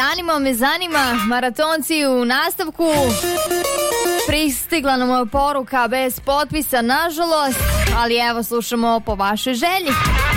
zanima, maratonci u nastavku. Pristigla nam poruka bez potpisa, nažalost, ali evo slušamo po vašoj želji.